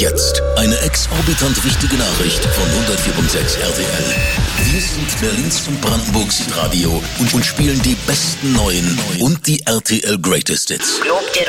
Jetzt eine exorbitant wichtige Nachricht von 104.6 RTL. Wir sind Berlins und Brandenburgs Hitradio und spielen die besten neuen und die RTL Greatest Hits. Lob dir